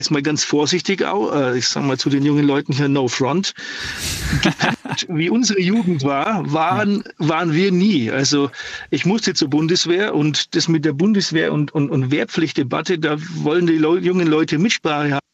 jetzt mal ganz vorsichtig auch, ich sage mal zu den jungen Leuten hier, no front, wie unsere Jugend waren wir nie. Also ich musste zur Bundeswehr und das mit der Bundeswehr und Wehrpflichtdebatte, da wollen die jungen Leute Mitsprache haben.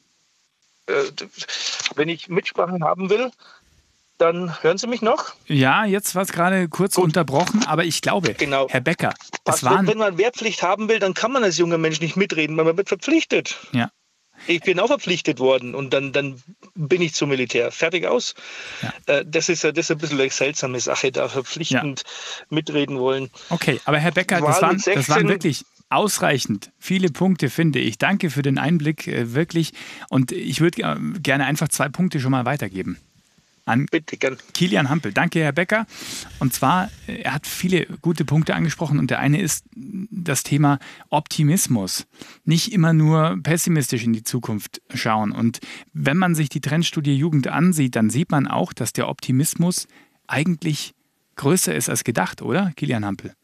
Wenn ich Mitsprache haben will, dann hören Sie mich noch? Ja, jetzt war es gerade kurz unterbrochen, aber ich glaube, genau. Herr Becker, wenn man Wehrpflicht haben will, dann kann man als junger Mensch nicht mitreden, weil man wird verpflichtet. Ja. Ich bin auch verpflichtet worden und dann bin ich zum Militär. Fertig aus. Ja. Das ist ein bisschen eine seltsame Sache, da verpflichtend mitreden wollen. Okay, aber Herr Becker, das waren wirklich ausreichend viele Punkte, finde ich. Danke für den Einblick, wirklich. Und ich würde gerne einfach 2 Punkte schon mal weitergeben. An Bitte, gern. Kilian Hampel. Danke, Herr Becker. Und zwar, er hat viele gute Punkte angesprochen und der eine ist das Thema Optimismus. Nicht immer nur pessimistisch in die Zukunft schauen. Und wenn man sich die Trendstudie Jugend ansieht, dann sieht man auch, dass der Optimismus eigentlich größer ist als gedacht, oder, Kilian Hampel?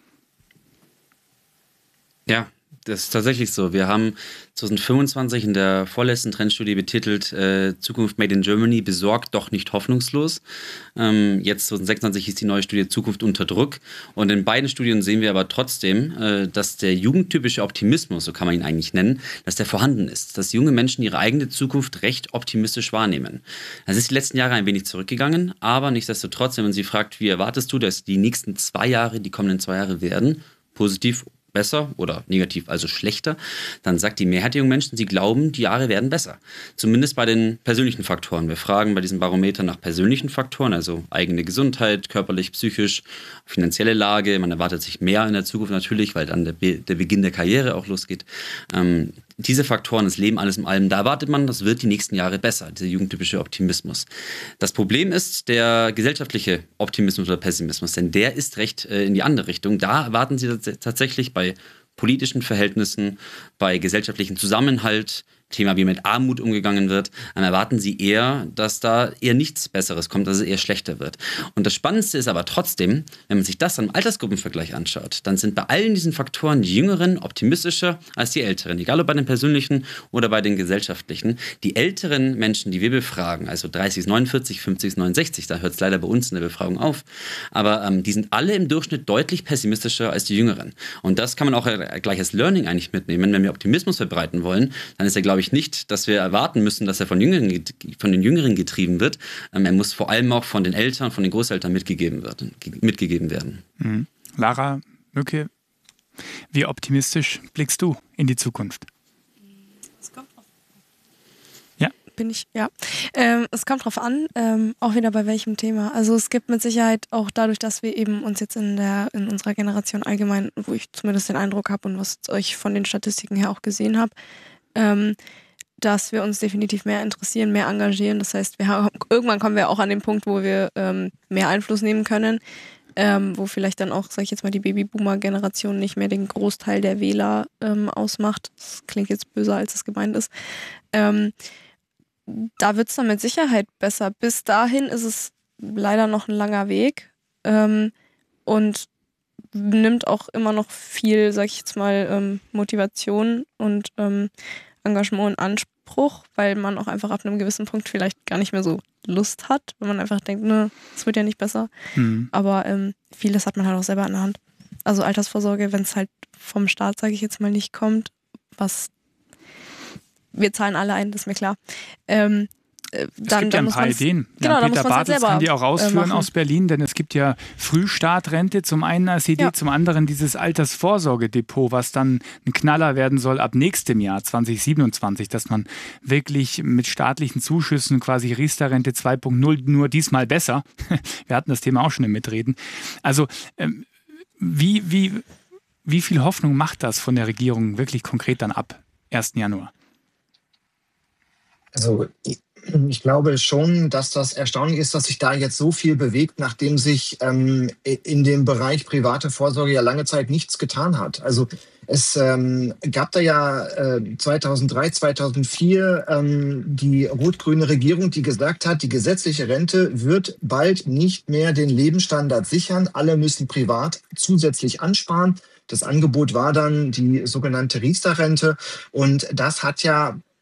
Ja, das ist tatsächlich so. Wir haben 2025 in der vorletzten Trendstudie betitelt Zukunft Made in Germany, besorgt, doch nicht hoffnungslos. Jetzt 2026 ist die neue Studie Zukunft unter Druck. Und in beiden Studien sehen wir aber trotzdem, dass der jugendtypische Optimismus, so kann man ihn eigentlich nennen, dass der vorhanden ist. Dass junge Menschen ihre eigene Zukunft recht optimistisch wahrnehmen. Das ist die letzten Jahre ein wenig zurückgegangen, aber nichtsdestotrotz, wenn man sie fragt, wie erwartest du, dass die nächsten 2 Jahre, die kommenden 2 Jahre werden, positiv besser oder negativ, also schlechter, dann sagt die Mehrheit der jungen Menschen, sie glauben, die Jahre werden besser. Zumindest bei den persönlichen Faktoren. Wir fragen bei diesem Barometer nach persönlichen Faktoren, also eigene Gesundheit, körperlich, psychisch, finanzielle Lage. Man erwartet sich mehr in der Zukunft natürlich, weil dann der Beginn der Karriere auch losgeht. Diese Faktoren, das Leben, alles in allem, da erwartet man, das wird die nächsten Jahre besser, dieser jugendtypische Optimismus. Das Problem ist der gesellschaftliche Optimismus oder Pessimismus, denn der ist recht in die andere Richtung. Da erwarten sie tatsächlich bei politischen Verhältnissen, bei gesellschaftlichem Zusammenhalt, Thema, wie mit Armut umgegangen wird, erwarten sie eher, dass da eher nichts Besseres kommt, dass es eher schlechter wird. Und das Spannendste ist aber trotzdem, wenn man sich das am Altersgruppenvergleich anschaut, dann sind bei allen diesen Faktoren die Jüngeren optimistischer als die Älteren, egal ob bei den persönlichen oder bei den gesellschaftlichen. Die älteren Menschen, die wir befragen, also 30 bis 49, 50 bis 69, da hört es leider bei uns in der Befragung auf, aber die sind alle im Durchschnitt deutlich pessimistischer als die Jüngeren. Und das kann man auch gleich als Learning eigentlich mitnehmen. Wenn wir Optimismus verbreiten wollen, dann ist glaube ich, nicht, dass wir erwarten müssen, dass er von den Jüngeren getrieben wird. Er muss vor allem auch von den Eltern, von den Großeltern mitgegeben werden. Mhm. Lara Mücke, wie optimistisch blickst du in die Zukunft? Es kommt drauf an. Es kommt drauf an, auch wieder bei welchem Thema. Also es gibt mit Sicherheit auch dadurch, dass wir eben uns jetzt in unserer Generation allgemein, wo ich zumindest den Eindruck habe und was ich von den Statistiken her auch gesehen habe, dass wir uns definitiv mehr interessieren, mehr engagieren. Das heißt, irgendwann kommen wir auch an den Punkt, wo wir mehr Einfluss nehmen können, wo vielleicht dann auch, sag ich jetzt mal, die Babyboomer-Generation nicht mehr den Großteil der Wähler ausmacht. Das klingt jetzt böser, als es gemeint ist. Da wird es dann mit Sicherheit besser. Bis dahin ist es leider noch ein langer Weg und nimmt auch immer noch viel, sag ich jetzt mal, Motivation und Engagement in Anspruch, weil man auch einfach ab einem gewissen Punkt vielleicht gar nicht mehr so Lust hat, wenn man einfach denkt, ne, es wird ja nicht besser. Mhm. Aber vieles hat man halt auch selber in der Hand. Also Altersvorsorge, wenn es halt vom Staat, sage ich jetzt mal, nicht kommt, wir zahlen alle ein, das ist mir klar. Es gibt ja ein paar Ideen. Genau, Peter Bartels kann die auch ausführen aus Berlin, denn es gibt ja Frühstartrente zum einen als Idee, zum anderen dieses Altersvorsorgedepot, was dann ein Knaller werden soll ab nächstem Jahr 2027, dass man wirklich mit staatlichen Zuschüssen quasi Riester-Rente 2.0, nur diesmal besser. Wir hatten das Thema auch schon im Mitreden. Also wie viel Hoffnung macht das von der Regierung wirklich konkret dann ab 1. Januar? Also ich glaube schon, dass das erstaunlich ist, dass sich da jetzt so viel bewegt, nachdem sich in dem Bereich private Vorsorge ja lange Zeit nichts getan hat. Also es gab da ja 2003, 2004 die rot-grüne Regierung, die gesagt hat, die gesetzliche Rente wird bald nicht mehr den Lebensstandard sichern. Alle müssen privat zusätzlich ansparen. Das Angebot war dann die sogenannte Riester-Rente. Und das hat ja